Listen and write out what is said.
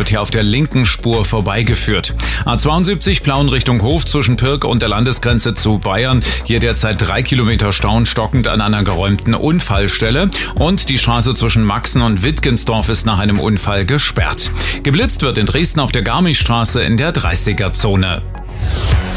wird hier auf der linken Spur vorbeigeführt. A72 Plauen Richtung Hof zwischen Pirk und der Landesgrenze zu Bayern. Hier derzeit 3 Kilometer Stau, stockend an einer geräumten Unfallstelle. Und die Straße zwischen Maxen und Wittgensdorf ist nach einem Unfall gesperrt. Geblitzt wird in Dresden auf der Garmischstraße in der 30er-Zone.